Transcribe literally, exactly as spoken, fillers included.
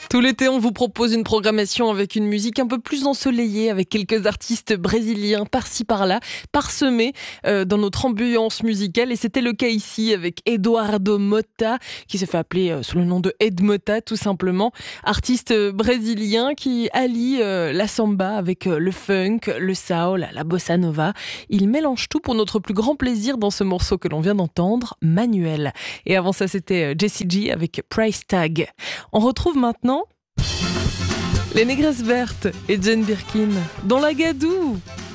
Tout l'été, on vous propose une programmation avec une musique un peu plus ensoleillée, avec quelques artistes brésiliens par-ci par-là, parsemés euh, dans notre ambiance musicale. Et c'était le cas ici avec Eduardo Motta, qui s'est fait appeler euh, sous le nom de Ed Motta, tout simplement. Artiste brésilien qui allie euh, la samba avec euh, le funk, le soul, la bossa nova. Il mélange tout pour notre plus grand plaisir dans ce morceau que l'on vient d'entendre, Manuel. Et avant ça, c'était Jessie J avec Price Tag. On retrouve maintenant les Négresses Vertes et Jane Birkin dans la Gadoue.